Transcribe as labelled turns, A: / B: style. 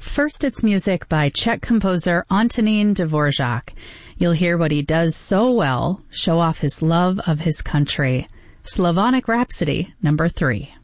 A: First, it's music by Czech composer Antonín Dvořák. You'll hear what he does so well, show off his love of his country. Slavonic Rhapsody, number 3.